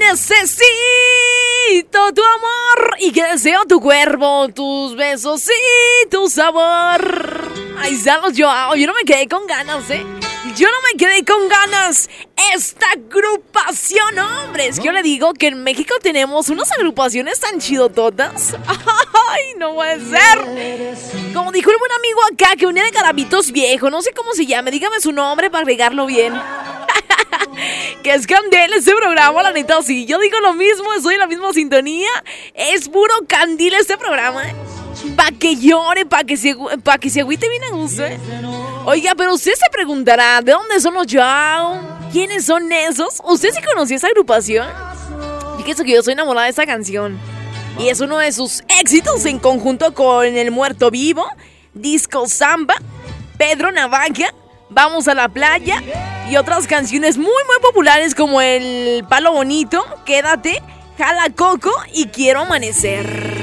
necesito tu amor y que deseo tu cuerpo, tus besos y tu sabor. Ahí están los Joao. Yo no me quedé con ganas, Yo no me quedé con ganas. Esta agrupación, hombre, es que yo le digo que en México tenemos unas agrupaciones tan chidototas. Ay, no puede ser. Como dijo el buen amigo acá, que unía de Carabitos Viejo, no sé cómo se llama, dígame su nombre para agregarlo bien. Que es candela este programa, la neta, sí. Yo digo lo mismo, estoy en la misma sintonía. Es puro candil este programa, Pa' que llore, pa' que se agüite bien a gusto, Oiga, pero usted se preguntará, ¿de dónde son los Joao? ¿Quiénes son esos? ¿Usted sí conocía esa agrupación? Fíjese que yo soy enamorada de esta canción. Y es uno de sus éxitos en conjunto con El Muerto Vivo, Disco Samba, Pedro Navaja, Vamos a la Playa y otras canciones muy populares como El Palo Bonito, Quédate, Jala Coco y Quiero Amanecer.